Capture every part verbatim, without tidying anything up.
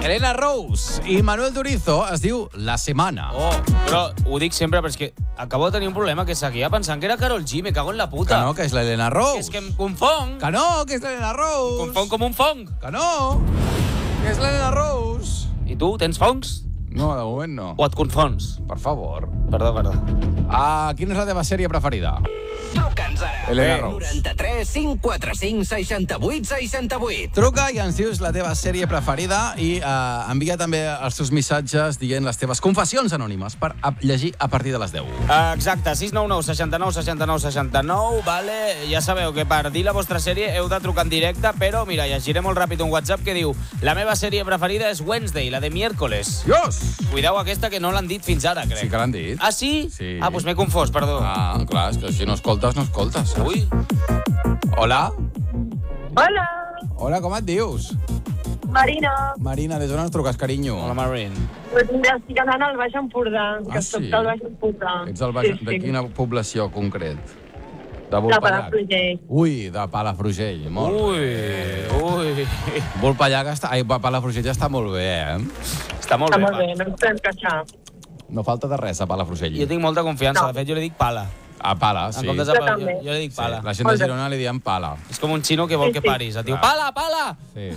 Elena Rose i Manuel Turizo es diu La Semana. Oh, però ho dic sempre, però és que acabo de tenir un problema, que seguia pensant que era Karol G, me cago en la puta. Que no, que és l'Elena Rose. Que és que em confong. Que no, que és l'Elena Rose. Confong com un fong. Que no, que és l'Elena Rose. I tu, tens fongs? No, de moment no. O et confons? Per favor. Perdó, perdó. Ah, quina és la teva sèrie preferida? Truca'ns ara. Elena Rose. noranta-tres cinc quatre cinc seixanta-vuit seixanta-vuit. Truca i ens dius la teva sèrie preferida i eh, envia també els teus missatges dient les teves confessions anònimes per a llegir a partir de les deu. Uh, exacte, sis nou nou seixanta-nou seixanta-nou seixanta-nou, vale? Ja sabeu que per dir la vostra sèrie heu de trucar en directe, però mira, llegiré molt ràpid un WhatsApp que diu: la meva sèrie preferida és Wednesday, la de miércoles. Dios! Cuidao aquesta, que no l'han dit fins ara, crec. Sí que l'han dit. Ah, sí? Sí. Ah, doncs m'he confós, perdó. Ah, clar, és que si no escoltes, no escoltes. Saps? Ui. Hola? Hola, Hola, com et dius? Marina. Marina, des d'on ens truques, carinyo? Hola, Marin. Pues mira, estic anant al Baix Empordà, que Ah, soc sí? del Baix Empordà. Ets del Baix... Sí, De sí. quina població concret? De De Volpallac. Palafrugell. Ui, de Palafrugell. Molt Ui, bé. ui. Volpallac està... Ai, Palafrugell està molt bé, eh? Està molt Està bé. molt bé, no ens podem queixar. No falta de res a Palafrugell. Jo tinc molta confiança, No. de fet jo li dic pala. A Pala, En sí. comptes de Jo pala, jo, també. jo li dic Sí, pala. la gent de Girona li diem Pala. És com un xino que vol Sí, que sí. paris. Et diu, Clar. pala, pala! Sí.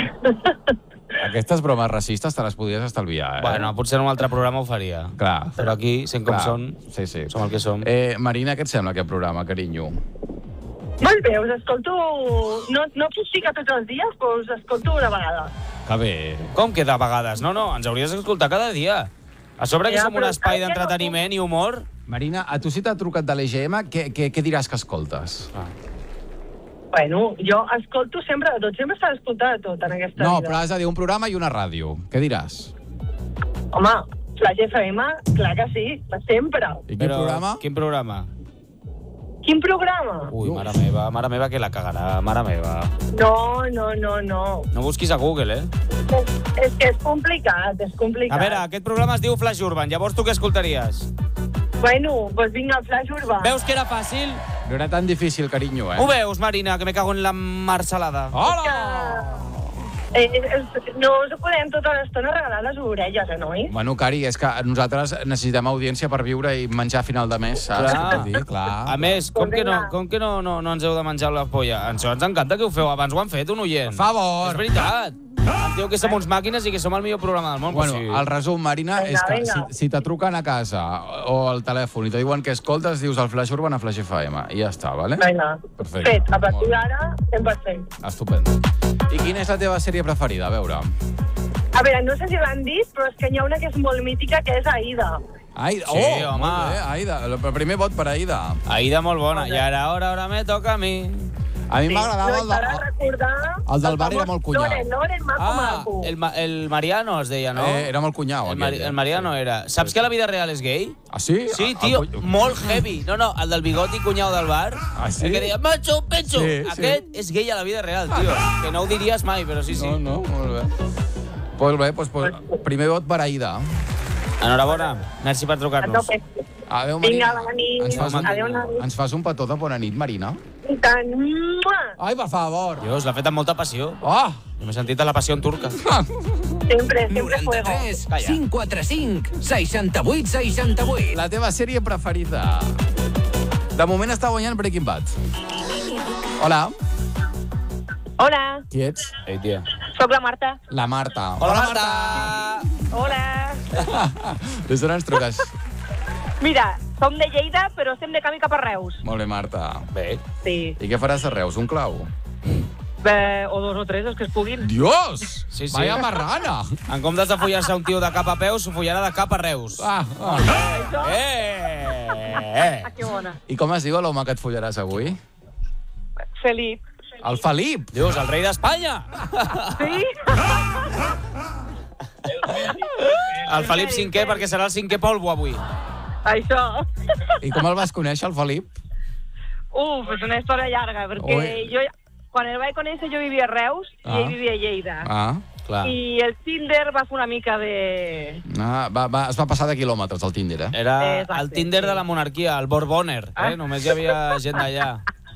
Aquestes bromes racistes te les podries estalviar, eh? Bueno, potser en un altre programa ho faria. Clar. Però aquí, sent com Clar. són, Sí, sí. som el que som. Eh, Marina, què et sembla aquest programa, carinyo? Molt bé, us escolto... No, no puc dir que tots els dies, però us escolto una vegada. Que bé. Com que de vegades? No, no, ens hauries d'escoltar cada dia. A sobre que Ja, som un però espai cada dia no d'entreteniment i humor. Marina, a tu si t'ha trucat de l'E G M, què, què, què diràs que escoltes? Ah. Bueno, jo escolto sempre de tot, sempre s'ha d'escoltar de tot en aquesta No, vida. però has de dir un programa i una ràdio. Què diràs? Home, Flash F M, clar que sí, sempre. I quin programa? Quin programa? Quin programa? Ui, mare meva, mare meva, que la cagarà, mare meva. No, no, no, no. No busquis a Google, eh? És, és que és complicat, és complicat. A veure, aquest programa es diu Flash Urban, llavors tu què escoltaries? Bueno, doncs vinga, Flash Urbà. Veus que era fàcil? No era tan difícil, carinyo, eh? Ho veus, Marina, que me cago en la marcelada? Hola! Eh, eh, no us ho podem tota l'estona regalar les orelles, eh, noi? Bueno, Cari, és que nosaltres necessitem audiència per viure i menjar a final de mes, saps? Clar. Què vull dir? Clar. A més, com que no, Vinga. com que no, no, no ens heu de menjar la polla? Ens, ens encanta que ho feu, abans ho han fet, un oient. Per favor. És veritat. Ens diu que som uns màquines i que som el millor programa del món. Bueno, pues sí. el resum, Marina, Vinga, és que vinga. si, si te truquen a casa o al telèfon i te diuen que escoltes, dius el Flash Urban a Flash F M. I ja està, vale? Vinga, Perfecte. fet, a Molt partir bé. d'ara, cent per cent. Estupendo. I quina és la teva sèrie preferida? A veure. A veure, no sé si l'han dit, però és que n'hi ha una que és molt mítica, que és Aida. Aida. Sí, oh, home. molt bé, Aida. El primer vot per Aida. Aida molt bona. I ara, ara, ara me toca a mi. A mi Sí, m'agradava no, el, i para de, recordar... el del bar era famós molt cunyau. Loren, Loren, maco, Ah, maco. el, Ma- el Mariano es deia, no? eh, era molt cunyau. El, Mari, aquell, eh? el Mariano era. Saps que a la vida real és gay? Ah, sí? Sí, El tio, cuny- molt heavy. No, no, el del bigoti cunyau del bar. Ah, sí? El que deia, macho, pecho. Sí, sí. Aquest és gay a la vida real, tio. Que no ho diries mai, però sí, sí. No, no, molt bé. Pues bé, pues, pues, primer vot per Aida. Enhorabona. Merci per A trucar-nos. tope. Adéu, Vinga, Marina. bona nit. Ens fas, un, Adéu, bona nit. ens fas un petó de bona nit, Marina? I tant. Mua! Ai, per favor. Dios, l'ha fet amb molta passió. Oh! Jo m'he sentit a la passió en turca. Sempre, sempre fuego. noranta-tres Calla. cinc quatre cinc seixanta-vuit seixanta-vuit. La teva sèrie preferida. De moment està guanyant Breaking Bad. Hola. Hola, Qui ets? Ei, tia. sóc la Marta. La Marta. Hola, Marta! Hola. Des d'on ens truques? Mira, som de Lleida, però estem de camí cap a Reus. Molt bé, Marta. Bé. Sí. I què faràs a Reus? Un clau? Bé, o dos o tres, els que es puguin. Dios! Sí, sí. Vaya marrana! En comptes de follar-se un tio de cap a peus, s'ho follarà de cap a Reus. Ah, ah. Això? Eh! Ah, que bona. I com es diu l'home que et follaràs avui? Felip. El Felip! Dius, el rei d'Espanya! Sí? El Felip cinquè, perquè serà el cinquè polvo avui. Això. I com el vas conèixer, el Felip? Uf, és una història llarga, perquè Ui. jo, quan el vaig conèixer, jo vivia a Reus Ah. i ell vivia a Lleida. Ah, Clar. I el Tinder va fer una mica de... ah va, va, es va passar de quilòmetres, el Tinder, eh? Era Exacte, el Tinder sí. de la monarquia, el Borboner. Eh? Ah. Només hi havia gent d'allà.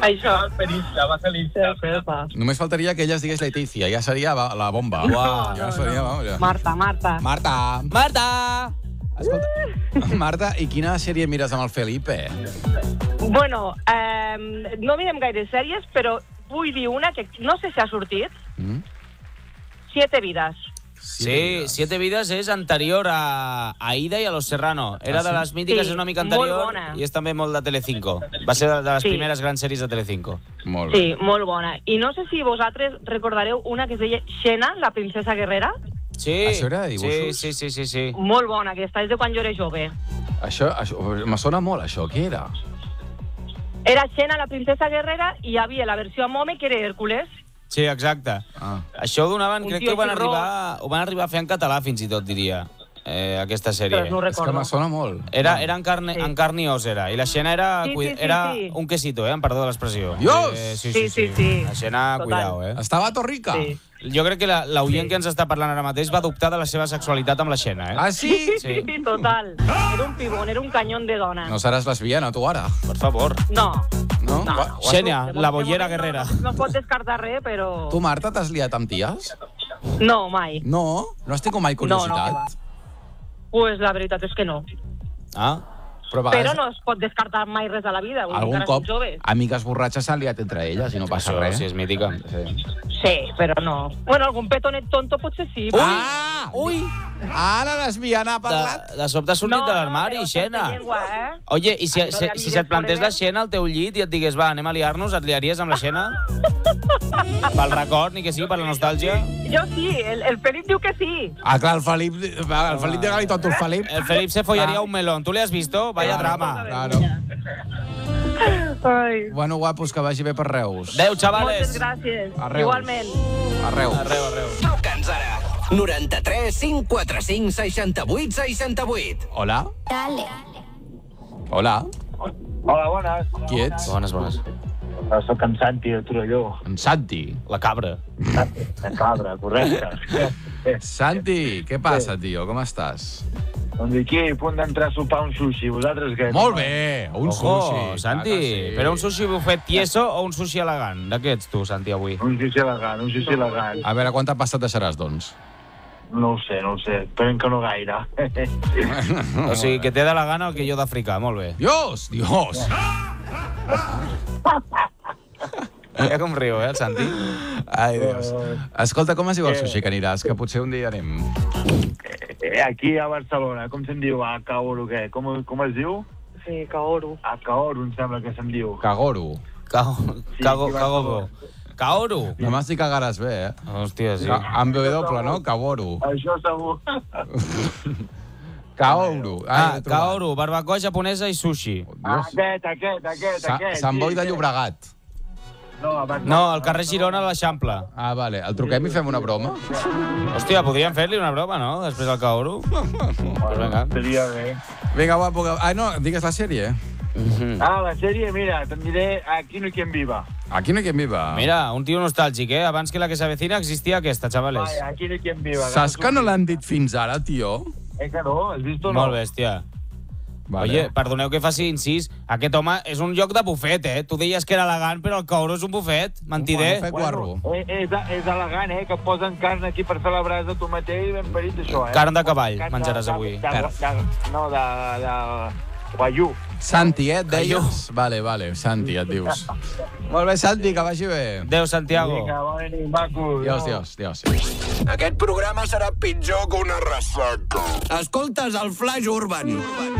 Això. Va ser l'Insta, va ser l'Insta. Només faltaria que ella es digués Leticia, ja seria va- la bomba. Uau. Ja seria, vamos, ja. Marta, Marta. Marta! Marta! Escolta, Marta, i quina sèrie mires amb el Felipe? Bueno, eh, no mirem gaire sèries, però vull dir una que no sé si ha sortit. Mm? Siete vidas. Sí, Siete Vidas és anterior a Aida i a Los Serrano. Era Ah, de sí? les mítiques, Sí, és una mica molt anterior bona. i és també molt de Telecinco. Va ser de de les Sí. primeres grans sèries de Telecinco. Molt bé. Sí, molt bona. I no sé si vosaltres recordareu una que es deia Xena, la princesa guerrera. Sí, Això era de sí, dibuixos? sí, sí, sí, sí. Molt bona, aquesta és de quan jo era jove. Això, això me sona molt, això. Què era? Era Xena, la princesa guerrera, i hi havia la versió amb home, que era Hèrcules. Sí, exacte. Ah. Això ho donaven, Un crec tio que ho van, així arribar, ho van arribar a fer en català fins i tot, diria, eh, aquesta sèrie. Però no ho És que recordo. me sona molt. Era, era en, carne, Sí. en carn i os, era. I la Xena era, Sí, cui- sí, sí, era sí. un quesito, eh, em perdó de l'expressió. Dios! Eh, sí, Sí, sí, sí, sí, sí. La Xena, Total. cuidao, eh. Estava a Torrica? Sí. Jo crec que la- l'oient Sí. que ens està parlant ara mateix va dubtar de la seva sexualitat amb la Xena, eh? Ah, sí? Sí. Sí, total. Era un pibón, era un canyón de dona. No seràs lesbiana, tu, ara? Per favor. No. No? No. Ho has- Xènia, De la moment bollera no- guerrera. No, no es pot descartar res, però... Tu, Marta, t'has liat amb ties? No, mai. No? No has tingut mai No, no, que curiositat? va. Pues la veritat és que no. Ah? Però a Però vegades no es pot descartar mai res a la vida. Vull dir, algun encara cop som joves. amigues borratxes s'han liat entre elles i no passa Això res. sí és mítica. Sí. Sí, però no. Bueno, algun petonet tonto potser sí. Ui! Ah! Ui! Ara lesbiana ha parlat? De, de sobte ha sortit de l'armari, però Xena. sense llengua, eh? Oye, i si, Això de si, si se't plantés la Xena al teu llit i et digués, va, anem a liar-nos, et liaries amb la Xena? Pel record, ni que sigui per la nostàlgia? Jo sí, el, el Felip diu que sí. Ah, clar, el Felip... El Felip de tonto, el Felip. El Felip se follaría un melón. ¿Tú le has visto? Vaya drama. Claro. Ai. Bueno, guapos, que vagi bé per Reus. Adéu, Moltes xavales. gràcies. A Reus. Igualment. A Reus. Arreu, arreu. Truca'ns ara. noranta-tres cinc quatre cinc seixanta-vuit seixanta-vuit. Hola? Dale. Hola? Hola, bones. Qui ets? Bones, bones. Uh, soc en Santi de Torelló. En Santi. La cabra. De cabra, correcte. Santi, què passa, tio? Com estàs? Doncs aquí, a punt d'entrar a sopar un sushi. Vosaltres què? Molt bé, un Ojo, sushi. Santi. clar que sí. Però un sushi bufet tieso o un sushi elegant? De què ets tu, Santi, avui? Un sushi elegant, un sushi elegant. A veure, quanta pasta et deixaràs, doncs? No ho sé, no ho sé. Esperem que no gaire. O sigui, que té de la gana el que jo d'africà. Molt bé. Dios, Dios. Mira com riu, eh, el Santi? Ai, Dios. Escolta, com es diu el sushi que aniràs? Que potser un dia anem. Eh, Aquí a Barcelona, com se'n diu? A Kaoru, què? Com, com es diu? Sí, Kaoru. A Kaoru, em sembla que se'n diu. Kagoro. Cago, cago, aquí va cago. Kaoru. Només t'hi cagaràs bé, eh? Hòstia, sí. Ka- Amb B doble, no? Kagoro. Això segur. Kaoru. Ah, he trobat. Kaoru, barbacoa japonesa i sushi. Dios. Aquest, aquest, aquest, Sa- aquest. Sant Boi sí, de aquest. Llobregat. No, a Barcelona. No, al carrer Girona, a l'Eixample. Ah, vale. El truquem i fem una broma? Hòstia, podríem fer-li una broma, no? Després al Kaoru. Pues vinga. Seria bé. Vinga, guapo. que- Ah, no, digues la sèrie. Ah, la sèrie, mira, te'n diré Aquí no hi quien viva. Aquí no hi ha viva. Mira, un tio nostàlgic, eh? Abans que la que s'avecina existia aquesta, xavales. Vaya, Aquí no hi quien viva. Saps que no l'han dit fins ara, tio? Eh, que no? Has vist o no? Molt bèstia. Vale. Oye, perdoneu que faci incís, aquest home és un lloc de bufet, eh? Tu deies que era elegant, però el Kaoru és un bufet, mentider. Un bufet. Guarro. eh, és, és elegant, eh? Que posen carn aquí per fer la brasa, tu mateix, ben parit, això, eh? Carn de cavall Carn menjaràs de- avui. De, de, de, no, de... de guaiú. Santi, eh, et deies? Vale, vale, Santi, et dius. Molt bé, Santi, que vagi bé. Adéu, Santiago. Vinga, bona nit, maco. Dios, Dios, Dios. Aquest programa serà pitjor que una ressaca. Escoltes el Flash Urban.